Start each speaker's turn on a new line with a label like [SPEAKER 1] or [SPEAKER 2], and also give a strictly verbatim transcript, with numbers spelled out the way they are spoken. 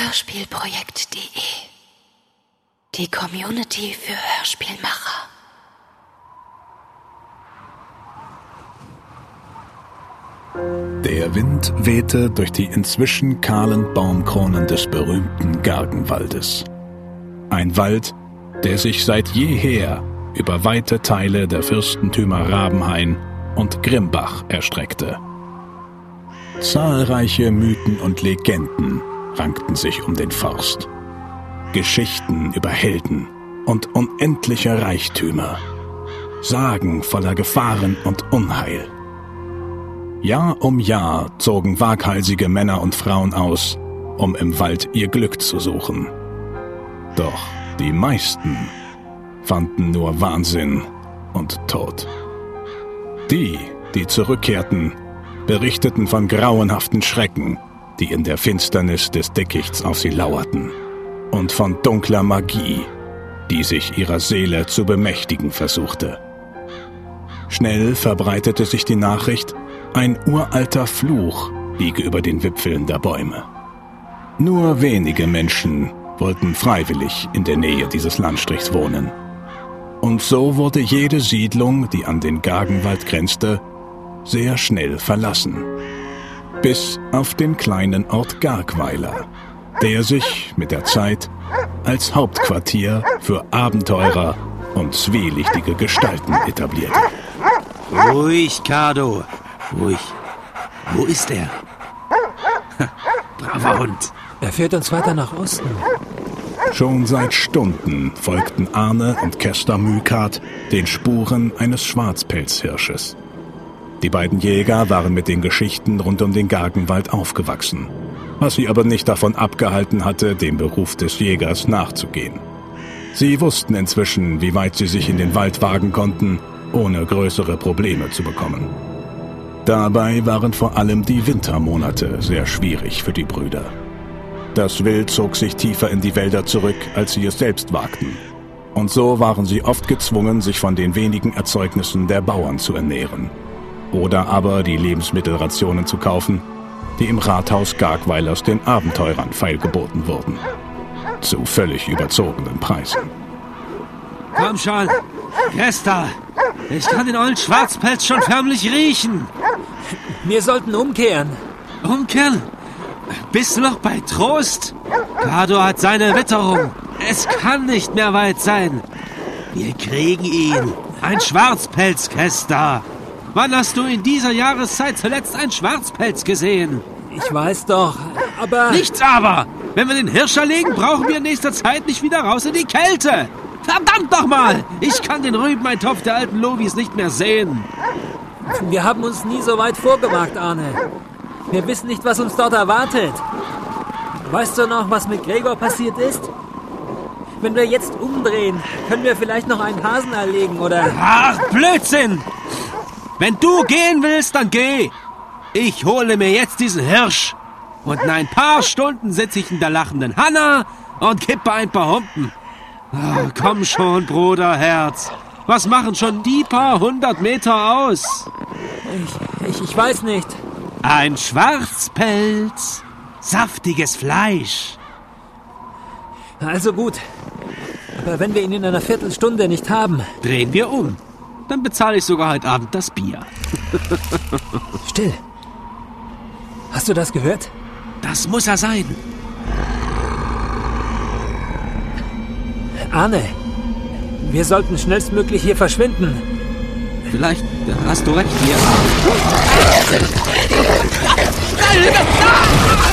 [SPEAKER 1] Hörspielprojekt punkt de. Die Community für Hörspielmacher.
[SPEAKER 2] Der Wind wehte durch die inzwischen kahlen Baumkronen des berühmten Gargenwaldes. Ein Wald, der sich seit jeher über weite Teile der Fürstentümer Rabenhain und Grimbach erstreckte. Zahlreiche Mythen und Legenden rankten sich um den Forst. Geschichten über Helden und unendliche Reichtümer. Sagen voller Gefahren und Unheil. Jahr um Jahr zogen waghalsige Männer und Frauen aus, um im Wald ihr Glück zu suchen. Doch die meisten fanden nur Wahnsinn und Tod. Die, die zurückkehrten, berichteten von grauenhaften Schrecken, die in der Finsternis des Dickichts auf sie lauerten, und von dunkler Magie, die sich ihrer Seele zu bemächtigen versuchte. Schnell verbreitete sich die Nachricht, ein uralter Fluch liege über den Wipfeln der Bäume. Nur wenige Menschen wollten freiwillig in der Nähe dieses Landstrichs wohnen. Und so wurde jede Siedlung, die an den Gargenwald grenzte, sehr schnell verlassen. Bis auf den kleinen Ort Gargweiler, der sich mit der Zeit als Hauptquartier für Abenteurer und zwielichtige Gestalten etablierte.
[SPEAKER 3] Ruhig, Cardo. Ruhig. Wo ist er? Braver Hund.
[SPEAKER 4] Er führt uns weiter nach Osten.
[SPEAKER 2] Schon seit Stunden folgten Arne und Kester Mykart den Spuren eines Schwarzpelzhirsches. Die beiden Jäger waren mit den Geschichten rund um den Gargenwald aufgewachsen, was sie aber nicht davon abgehalten hatte, dem Beruf des Jägers nachzugehen. Sie wussten inzwischen, wie weit sie sich in den Wald wagen konnten, ohne größere Probleme zu bekommen. Dabei waren vor allem die Wintermonate sehr schwierig für die Brüder. Das Wild zog sich tiefer in die Wälder zurück, als sie es selbst wagten. Und so waren sie oft gezwungen, sich von den wenigen Erzeugnissen der Bauern zu ernähren. Oder aber die Lebensmittelrationen zu kaufen, die im Rathaus Gargweilers den Abenteurern feilgeboten wurden. Zu völlig überzogenen Preisen.
[SPEAKER 3] Komm schon, Kester. Ich kann den ollen Schwarzpelz schon förmlich riechen.
[SPEAKER 4] Wir sollten umkehren.
[SPEAKER 3] Umkehren? Bist du noch bei Trost? Cardo hat seine Witterung. Es kann nicht mehr weit sein. Wir kriegen ihn. Ein Schwarzpelz, Kester. Wann hast du in dieser Jahreszeit zuletzt einen Schwarzpelz gesehen?
[SPEAKER 4] Ich weiß doch, aber...
[SPEAKER 3] Nichts aber! Wenn wir den Hirsch erlegen, brauchen wir in nächster Zeit nicht wieder raus in die Kälte. Verdammt doch mal! Ich kann den Rübeneintopf der alten Lovis nicht mehr sehen.
[SPEAKER 4] Wir haben uns nie so weit vorgewagt, Arne. Wir wissen nicht, was uns dort erwartet. Weißt du noch, was mit Gregor passiert ist? Wenn wir jetzt umdrehen, können wir vielleicht noch einen Hasen erlegen, oder...
[SPEAKER 3] Ach, Blödsinn! Wenn du gehen willst, dann geh. Ich hole mir jetzt diesen Hirsch. Und in ein paar Stunden sitze ich in der lachenden Hanna und kippe ein paar Humpen. Oh, komm schon, Bruderherz. Was machen schon die paar hundert Meter aus?
[SPEAKER 4] Ich, ich, ich weiß nicht.
[SPEAKER 3] Ein Schwarzpelz. Saftiges Fleisch.
[SPEAKER 4] Also gut. Aber wenn wir ihn in einer Viertelstunde nicht haben...
[SPEAKER 3] Drehen wir um. Dann bezahle ich sogar heute Abend das Bier.
[SPEAKER 4] Still. Hast du das gehört?
[SPEAKER 3] Das muss er sein.
[SPEAKER 4] Arne, wir sollten schnellstmöglich hier verschwinden.
[SPEAKER 3] Vielleicht hast du recht hier.